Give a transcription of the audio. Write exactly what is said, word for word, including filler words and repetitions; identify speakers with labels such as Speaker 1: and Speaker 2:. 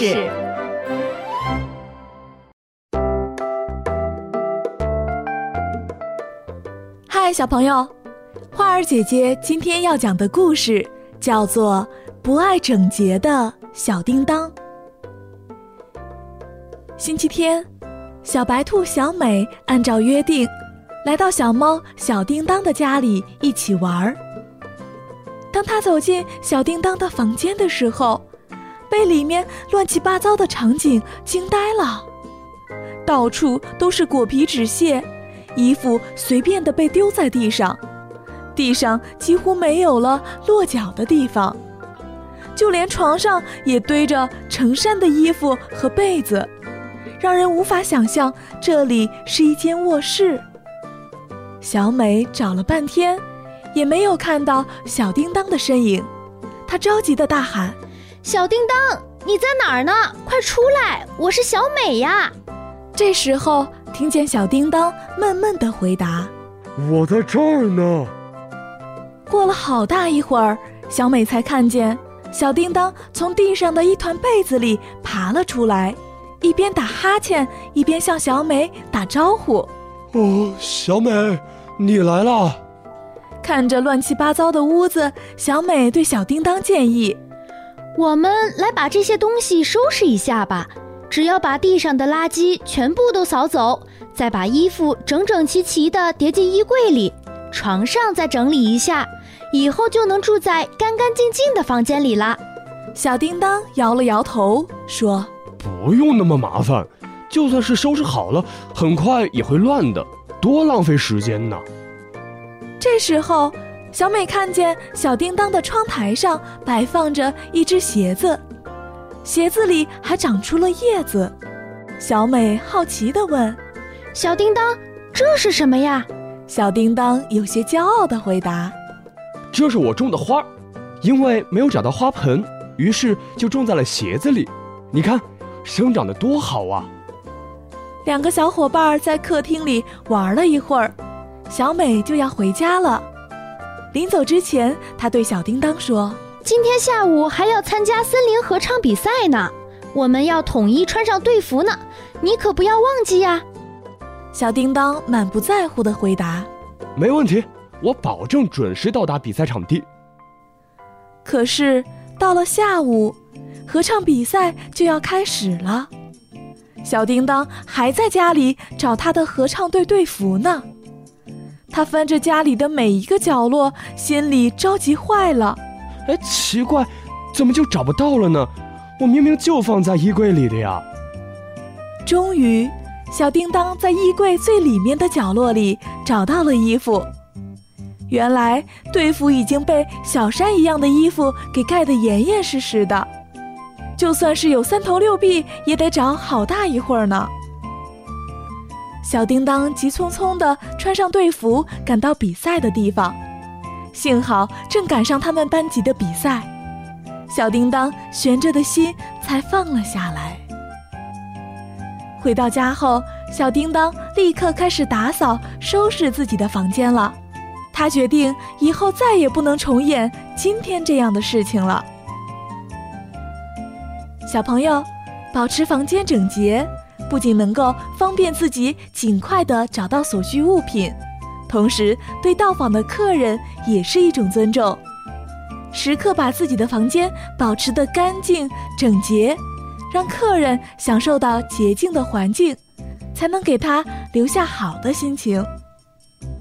Speaker 1: 事。
Speaker 2: 嗨，小朋友，花儿姐姐今天要讲的故事叫做《不爱整洁的小叮当》。星期天，小白兔小美按照约定来到小猫小叮当的家里一起玩。当她走进小叮当的房间的时候，被里面乱七八糟的场景惊呆了。到处都是果皮纸屑，衣服随便地被丢在地上，地上几乎没有了落脚的地方，就连床上也堆着成山的衣服和被子，让人无法想象这里是一间卧室。小美找了半天，也没有看到小叮当的身影，她着急地大喊：
Speaker 1: 小叮当，你在哪儿呢？快出来，我是小美呀！
Speaker 2: 这时候听见小叮当闷闷地回答：
Speaker 3: 我在这儿呢。
Speaker 2: 过了好大一会儿，小美才看见小叮当从地上的一团被子里爬了出来，一边打哈欠一边向小美打招呼。
Speaker 3: 哦，小美，你来了。
Speaker 2: 看着乱七八糟的屋子，小美对小叮当建议：
Speaker 1: 我们来把这些东西收拾一下吧，只要把地上的垃圾全部都扫走，再把衣服整整齐齐地叠进衣柜里，床上再整理一下，以后就能住在干干净净的房间里了。
Speaker 2: 小叮当摇了摇头说：
Speaker 3: 不用那么麻烦，就算是收拾好了，很快也会乱的，多浪费时间呢。
Speaker 2: 这时候小美看见小叮当的窗台上摆放着一只鞋子，鞋子里还长出了叶子。小美好奇地问：
Speaker 1: 小叮当，这是什么呀？
Speaker 2: 小叮当有些骄傲地回答：
Speaker 3: 这是我种的花，因为没有找到花盆，于是就种在了鞋子里，你看生长得多好啊。
Speaker 2: 两个小伙伴在客厅里玩了一会儿，小美就要回家了。临走之前，她对小叮当说：
Speaker 1: 今天下午还要参加森林合唱比赛呢，我们要统一穿上队服呢，你可不要忘记呀。
Speaker 2: 小叮当满不在乎地回答：
Speaker 3: 没问题，我保证准时到达比赛场地。
Speaker 2: 可是到了下午，合唱比赛就要开始了，小叮当还在家里找他的合唱队队服呢。他翻着家里的每一个角落，心里着急坏了。
Speaker 3: 哎，奇怪，怎么就找不到了呢？我明明就放在衣柜里的呀。
Speaker 2: 终于，小叮当在衣柜最里面的角落里找到了衣服。原来队服已经被小山一样的衣服给盖得严严实实的，就算是有三头六臂，也得找好大一会儿呢。小叮当急匆匆地穿上队服，赶到比赛的地方。幸好正赶上他们班级的比赛，小叮当悬着的心才放了下来。回到家后，小叮当立刻开始打扫收拾自己的房间了。他决定以后再也不能重演今天这样的事情了。小朋友，保持房间整洁，不仅能够方便自己尽快地找到所需物品，同时对到访的客人也是一种尊重。时刻把自己的房间保持得干净整洁，让客人享受到洁净的环境，才能给他留下好的心情。